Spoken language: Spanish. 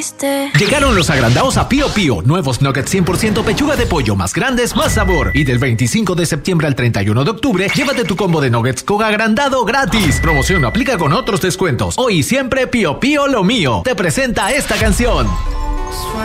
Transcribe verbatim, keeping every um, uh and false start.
Llegaron los agrandados a Pío Pío. Nuevos nuggets cien por ciento pechuga de pollo, más grandes, más sabor. Y del veinticinco de septiembre al treinta y uno de octubre, llévate tu combo de nuggets con agrandado gratis. Promoción aplica con otros descuentos. Hoy y siempre Pío Pío lo mío. Te presenta esta canción.